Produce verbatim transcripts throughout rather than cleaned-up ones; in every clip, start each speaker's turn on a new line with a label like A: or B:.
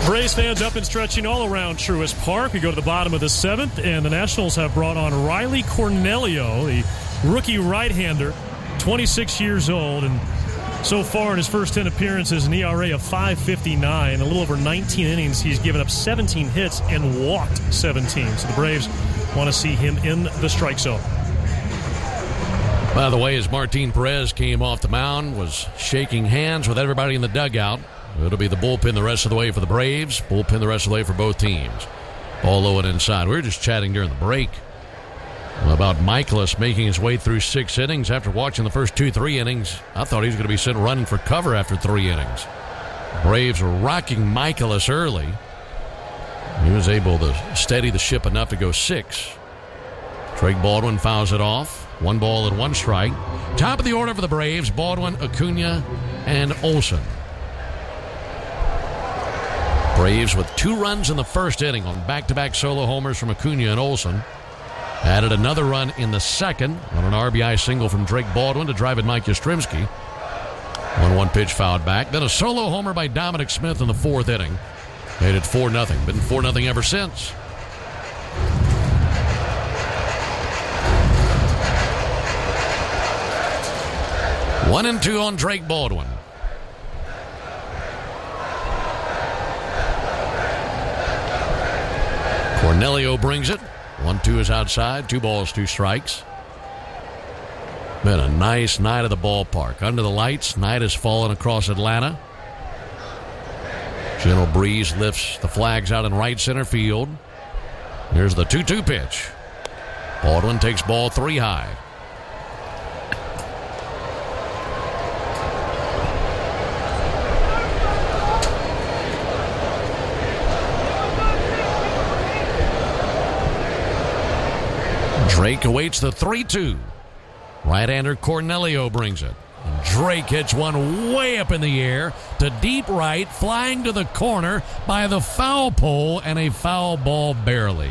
A: Braves fans up and stretching all around Truist Park. We go to the bottom of the seventh, and the Nationals have brought on Riley Cornelio, the rookie right-hander, twenty-six years old, and so far in his first ten appearances, an E R A of five fifty-nine, a little over nineteen innings. He's given up seventeen hits and walked seventeen. So the Braves want to see him in the strike zone.
B: By the way, as Martin Perez came off the mound, was shaking hands with everybody in the dugout. It'll be the bullpen the rest of the way for the Braves, bullpen the rest of the way for both teams. Ball low and inside. We were just chatting during the break about Michaelis making his way through six innings. After watching the first two, three innings, I thought he was going to be sitting running for cover after three innings. Braves were rocking Michaelis early. He was able to steady the ship enough to go six. Drake Baldwin fouls it off. One ball and one strike. Top of the order for the Braves, Baldwin, Acuna, and Olson. Braves with two runs in the first inning on back-to-back solo homers from Acuna and Olson. Added another run in the second on an R B I single from Drake Baldwin to drive in Mike Yastrzemski. one one pitch fouled back. Then a solo homer by Dominic Smith in the fourth inning. Made it four nothing. Been four nothing ever since. One and two on Drake Baldwin. Cornelio brings it. One two is outside. Two balls, two strikes. Been a nice night at the ballpark. Under the lights, night has fallen across Atlanta. Gentle breeze lifts the flags out in right center field. Here's the two two pitch. Baldwin takes ball three high. Drake awaits the three two. Right-hander Cornelio brings it. And Drake hits one way up in the air to deep right, flying to the corner by the foul pole, and a foul ball barely.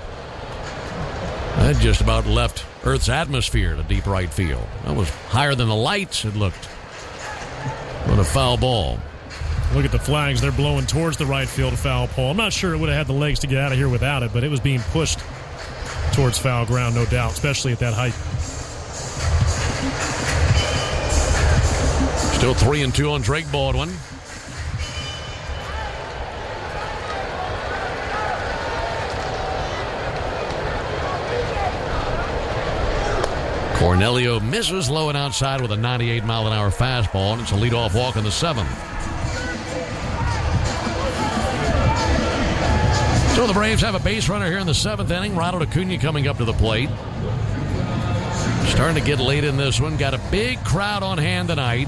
B: That just about left Earth's atmosphere to deep right field. That was higher than the lights, it looked. What a foul ball.
A: Look at the flags. They're blowing towards the right field foul pole. I'm not sure it would have had the legs to get out of here without it, but it was being pushed towards foul ground, no doubt, especially at that height.
B: Still three and two on Drake Baldwin. Cornelio misses low and outside with a ninety-eight mile an hour fastball, and it's a leadoff walk in the seventh. So the Braves have a base runner here in the seventh inning. Ronald Acuna coming up to the plate. Starting to get late in this one. Got a big crowd on hand tonight.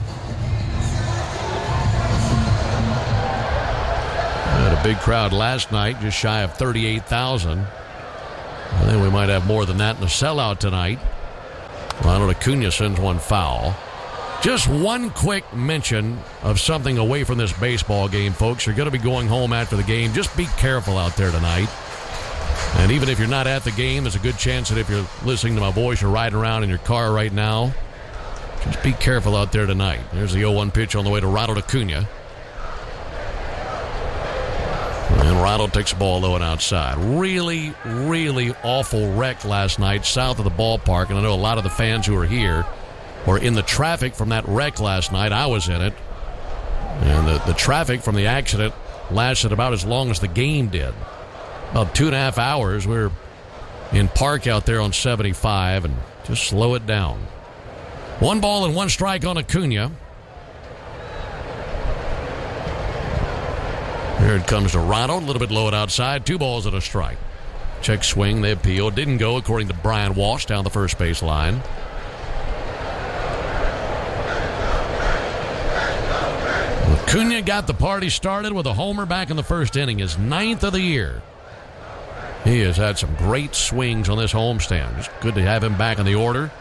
B: Had a big crowd last night, just shy of thirty-eight thousand. I think we might have more than that in the sellout tonight. Ronald Acuna sends one foul. Just one quick mention of something away from this baseball game, folks. You're going to be going home after the game. Just be careful out there tonight. And even if you're not at the game, there's a good chance that if you're listening to my voice, you're riding around in your car right now. Just be careful out there tonight. There's the oh one pitch on the way to Ronald Acuna. And Ronald takes the ball low and outside. Really, really awful wreck last night south of the ballpark. And I know a lot of the fans who are here or in the traffic from that wreck last night. I was in it. And the, the traffic from the accident lasted about as long as the game did. About two and a half hours. We were in park out there on seventy-five, and just slow it down. One ball and one strike on Acuna. Here it comes to Ronald. A little bit low and outside. Two balls and a strike. Check swing. They appeal. Didn't go according to Brian Walsh down the first base line. Acuna got the party started with a homer back in the first inning, his ninth of the year. He has had some great swings on this homestand. It's good to have him back in the order.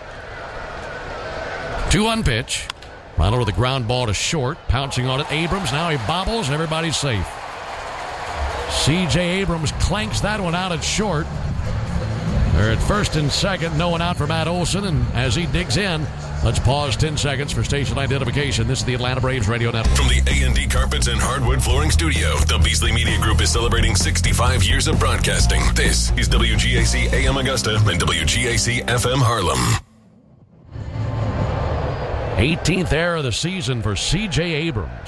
B: two one pitch. Ronald with a ground ball to short. Pouncing on it, Abrams. Now he bobbles. Everybody's safe. C J Abrams clanks that one out at short. They're at first and second. No one out for Matt Olson. And as he digs in, Let's pause ten seconds for station identification. This is the Atlanta Braves Radio Network.
C: From the A and D Carpets and Hardwood Flooring Studio, the Beasley Media Group is celebrating sixty-five years of broadcasting. This is W G A C A M Augusta and W G A C F M Harlem.
B: eighteenth error of the season for C J Abrams.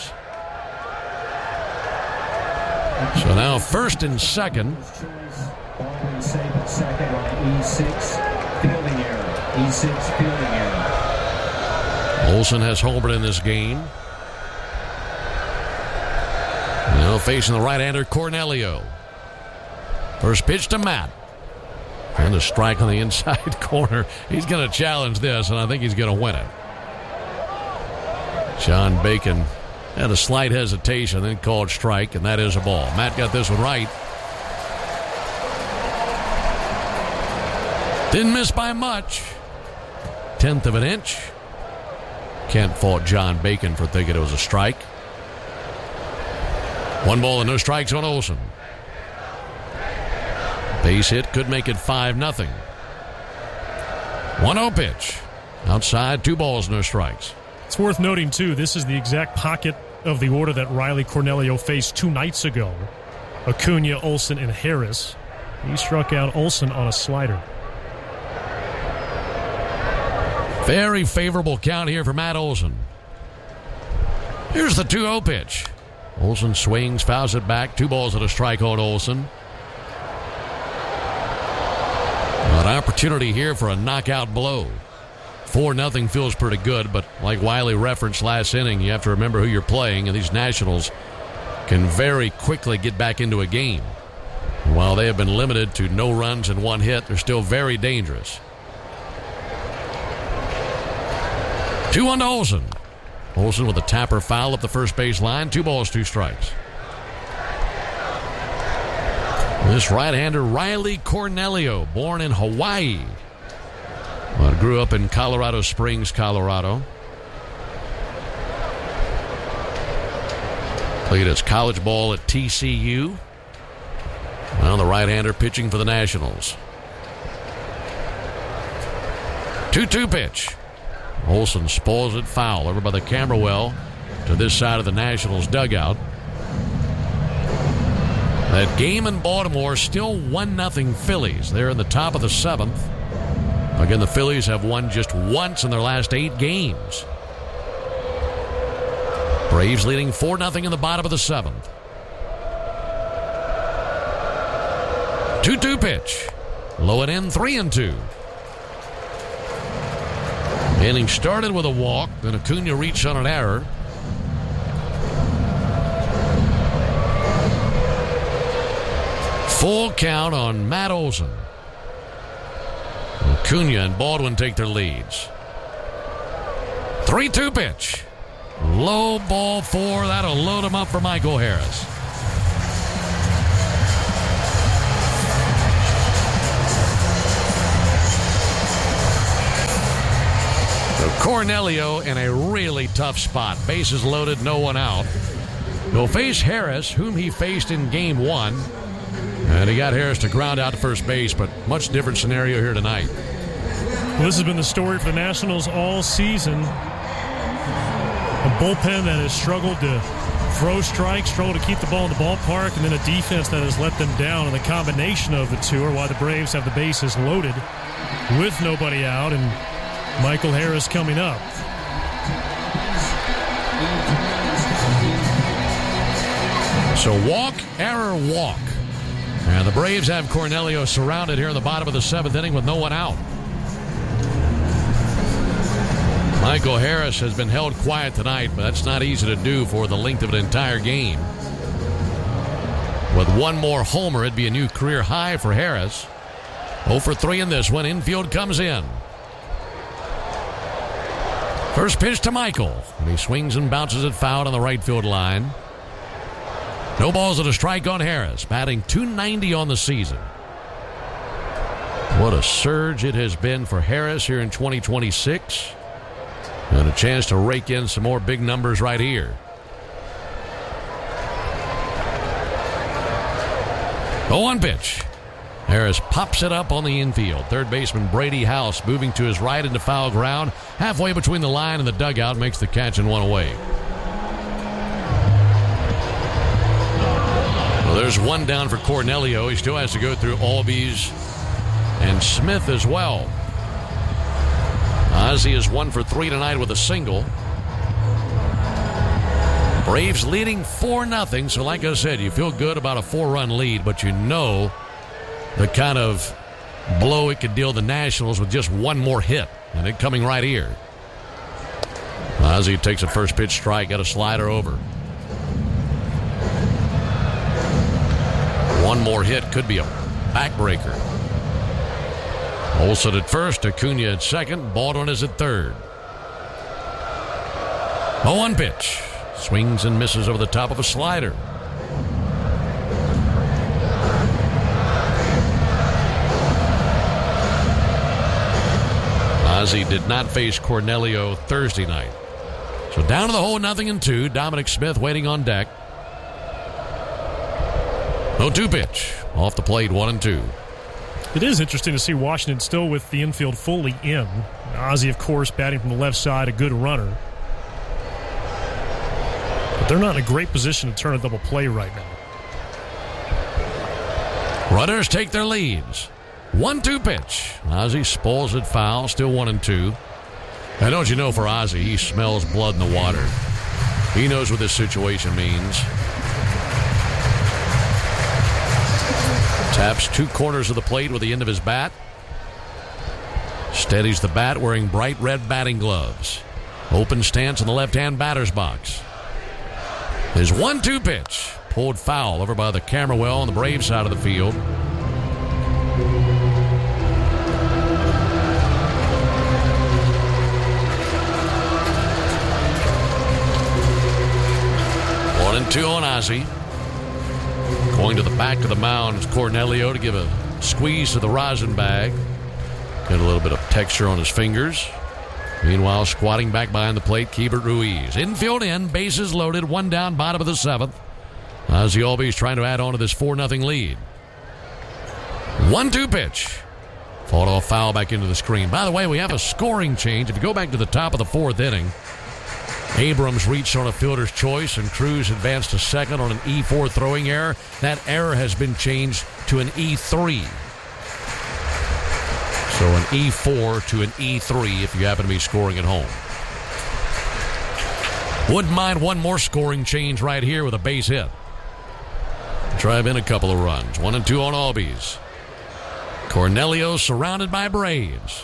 B: So now first and second.
D: Baldwin second, second on E six, fielding error. E six, fielding error.
B: Olson has homered in this game. Now facing the right-hander, Cornelio. First pitch to Matt. And a strike on the inside corner. He's going to challenge this, and I think he's going to win it. John Bacon had a slight hesitation, then called strike, and that is a ball. Matt got this one right. Didn't miss by much. Tenth of an inch. Can't fault John Bacon for thinking it was a strike. One ball and no strikes on Olson. Base hit could make it five nothing. one oh pitch. Outside, two balls, no strikes.
A: It's worth noting, too, this is the exact pocket of the order that Riley Cornelio faced two nights ago. Acuna, Olson, and Harris. He struck out Olson on a slider.
B: Very favorable count here for Matt Olson. Here's the two oh pitch. Olson swings, fouls it back. Two balls and a strike on Olson. An opportunity here for a knockout blow. four nothing feels pretty good, but like Wiley referenced last inning, you have to remember who you're playing, and these Nationals can very quickly get back into a game. While they have been limited to no runs and one hit, they're still very dangerous. two one to Olson. Olson with a tapper foul up the first base line. Two balls, two strikes. This right-hander, Riley Cornelio, born in Hawaii, but grew up in Colorado Springs, Colorado. Played his college ball at T C U. Now the right-hander pitching for the Nationals. two two pitch. Olson spoils it foul over by the camera well to this side of the Nationals dugout. That game in Baltimore still one nothing Phillies. They're in the top of the seventh. Again, the Phillies have won just once in their last eight games. Braves leading four nothing in the bottom of the seventh. two two pitch. Low and in, three and two. Inning started with a walk, then Acuna reached on an error. Full count on Matt Olson. Acuna and Baldwin take their leads. three two pitch. Low ball four. That'll load him up for Michael Harris. So Cornelio in a really tough spot. Bases loaded, no one out. He'll face Harris, whom he faced in game one. And he got Harris to ground out to first base, but much different scenario here tonight.
A: Well, this has been the story for the Nationals all season. A bullpen that has struggled to throw strikes, struggled to keep the ball in the ballpark, and then a defense that has let them down. And the combination of the two are why the Braves have the bases loaded with nobody out and Michael Harris coming up.
B: So walk, error, walk. And the Braves have Cornelio surrounded here in the bottom of the seventh inning with no one out. Michael Harris has been held quiet tonight, but that's not easy to do for the length of an entire game. With one more homer, it'd be a new career high for Harris. oh for three in this one. Infield comes in. First pitch to Michael. And he swings and bounces it foul on the right field line. No balls and a strike on Harris. Batting two ninety on the season. What a surge it has been for Harris here in twenty twenty-six. And a chance to rake in some more big numbers right here. oh one pitch. Harris pops it up on the infield. Third baseman Brady House moving to his right into foul ground. Halfway between the line and the dugout, makes the catch and one away. Well, there's one down for Cornelio. He still has to go through Albies and Smith as well. Ozzie is one for three tonight with a single. Braves leading four nothing. So like I said, you feel good about a four-run lead, but you know the kind of blow it could deal the Nationals with just one more hit, and it coming right here. Ozzie takes a first pitch strike, got a slider over. One more hit could be a backbreaker. Olsen at first, Acuna at second, Baldwin is at third. oh one pitch. Swings and misses over the top of a slider. Ozzie did not face Cornelio Thursday night. So down to the hole, nothing in two. Dominic Smith waiting on deck. oh two pitch. Off the plate, one and two.
A: It is interesting to see Washington still with the infield fully in. Ozzie, of course, batting from the left side, a good runner. But they're not in a great position to turn a double play right now.
B: Runners take their leads. one two pitch. Ozzie spools it foul, still one and two. And don't you know, for Ozzie, he smells blood in the water. He knows what this situation means. Taps two corners of the plate with the end of his bat. Steadies the bat wearing bright red batting gloves. Open stance in the left-hand batter's box. His one two pitch. Pulled foul over by the camera well on the Braves side of the field. One and two on Ozzie. Going to the back of the mound is Cornelio to give a squeeze to the rosin bag. Get a little bit of texture on his fingers. Meanwhile, squatting back behind the plate, Keibert Ruiz. Infield in, bases loaded, one down, bottom of the seventh. Ozzie Albies trying to add on to this four nothing lead. one two pitch. Fought off foul back into the screen. By the way, we have a scoring change. If you go back to the top of the fourth inning, Abrams reached on a fielder's choice, and Cruz advanced to second on an E four throwing error. That error has been changed to an E three. So an E four to an E three if you happen to be scoring at home. Wouldn't mind one more scoring change right here with a base hit. Drive in a couple of runs. One and two on Albies. Cornelio surrounded by Braves.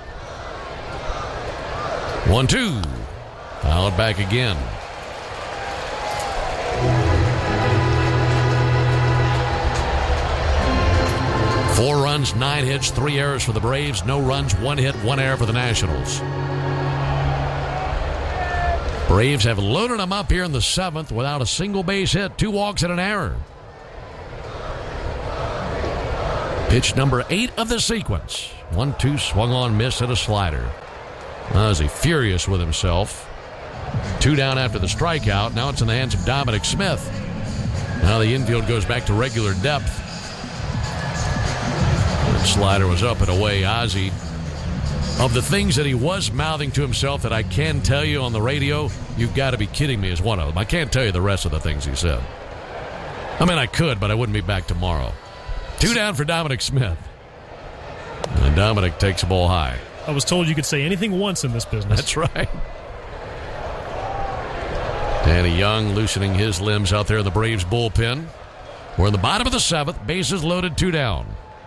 B: One two. Fouled back again. Four runs, nine hits, three errors for the Braves. No runs, one hit, one error for the Nationals. Braves have loaded them up here in the seventh without a single base hit, two walks and an error. Pitch number eight of the sequence. One two swung on, miss, and a slider. Ozzie furious with himself. Two down after the strikeout. Now it's in the hands of Dominic Smith. Now the infield goes back to regular depth. That slider was up and away. Ozzie, of the things that he was mouthing to himself that I can tell you on the radio, you've got to be kidding me, is one of them. I can't tell you the rest of the things he said. I mean, I could, but I wouldn't be back tomorrow. Two down for Dominic Smith. And Dominic takes the ball high.
A: I was told you could say anything once in this business.
B: That's right. Danny Young loosening his limbs out there in the Braves bullpen. We're in the bottom of the seventh. Bases loaded, two down.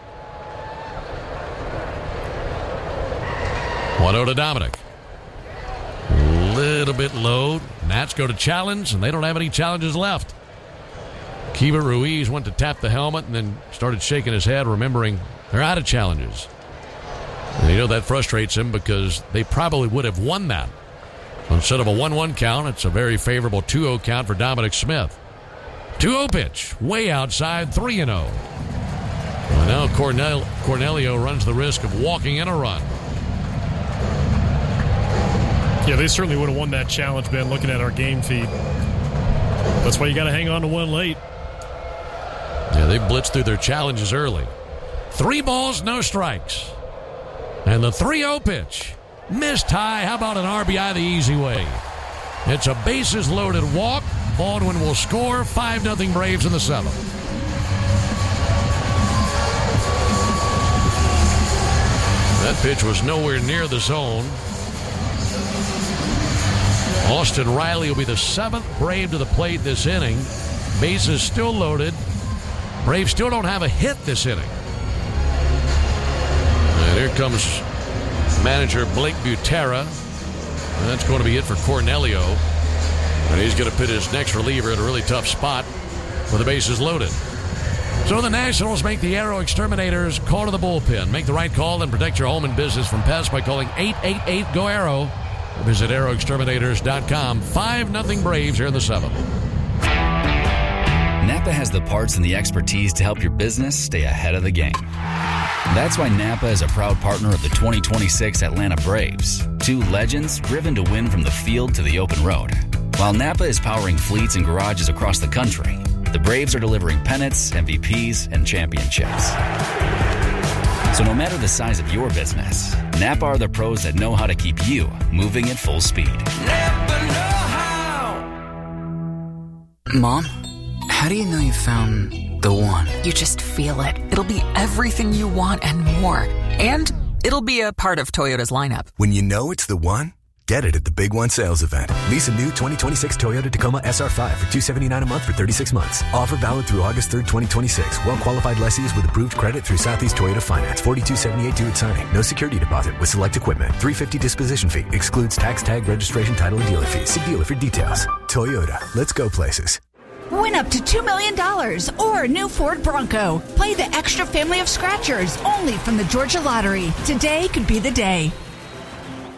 B: one oh to Dominic. A little bit low. Nats go to challenge, and they don't have any challenges left. Keibert Ruiz went to tap the helmet and then started shaking his head, remembering they're out of challenges. And you know that frustrates him because they probably would have won that. Instead of a one one count, it's a very favorable two oh count for Dominic Smith. two oh pitch, way outside, three and oh. Well, now Cornel- Cornelio runs the risk of walking in a run.
A: Yeah, they certainly would have won that challenge, Ben, looking at our game feed. That's why you got to hang on to one late.
B: Yeah, they blitzed through their challenges early. Three balls, no strikes. And the three oh pitch. Missed high. How about an R B I the easy way? It's a bases-loaded walk. Baldwin will score. five nothing Braves in the seventh. That pitch was nowhere near the zone. Austin Riley will be the seventh Brave to the plate this inning. Bases still loaded. Braves still don't have a hit this inning. And here comes manager Blake Butera. And that's going to be it for Cornelio. And he's going to put his next reliever at a really tough spot with the bases loaded. So the Nationals make the Aero Exterminators call to the bullpen. Make the right call and protect your home and business from pests by calling eight eight eight, G O, A R O. Visit aero exterminators dot com. five nothing Braves here in the seventh.
E: Napa has the parts and the expertise to help your business stay ahead of the game. That's why Napa is a proud partner of the twenty twenty-six Atlanta Braves, two legends driven to win from the field to the open road. While Napa is powering fleets and garages across the country, the Braves are delivering pennants, M V Ps, and championships. So no matter the size of your business, Napa are the pros that know how to keep you moving at full speed.
F: Napa know how.
G: Mom, how do you know you found the one?
H: You just feel it. It'll be everything you want and more. And it'll be a part of Toyota's lineup.
I: When you know it's the one, get it at the Big One sales event. Lease a new twenty twenty-six Toyota Tacoma S R five for two hundred seventy-nine dollars a month for thirty-six months. Offer valid through August third, twenty twenty-six. Well-qualified lessees with approved credit through Southeast Toyota Finance. forty-two seventy-eight due at signing. No security deposit with select equipment. three hundred fifty dollars disposition fee. Excludes tax, tag, registration, title, and dealer fees. See dealer for details. Toyota. Let's go places.
J: Win up to two million dollars or a new Ford Bronco. Play the extra family of scratchers only from the Georgia Lottery. Today could be the day.